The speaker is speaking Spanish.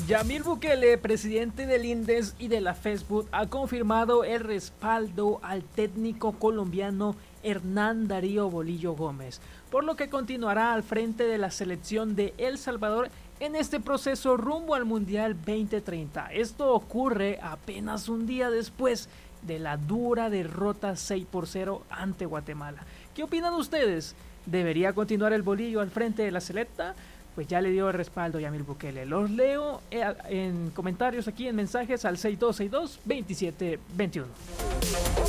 Yamil Bukele, presidente del INDES y de la FESBUT, ha confirmado el respaldo al técnico colombiano Hernán Darío Bolillo Gómez, por lo que continuará al frente de la selección de El Salvador en este proceso rumbo al Mundial 2030. Esto ocurre apenas un día después de la dura derrota 6-0 ante Guatemala. ¿Qué opinan ustedes? ¿Debería continuar el Bolillo al frente de la selecta? Pues ya le dio el respaldo Yamil Bukele. Los leo en comentarios aquí en mensajes al 6262-2721.